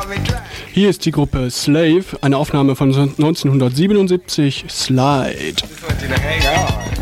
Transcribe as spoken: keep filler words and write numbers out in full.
Hier ist die Gruppe Slave, eine Aufnahme von neunzehnhundertsiebenundsiebzig, Slide.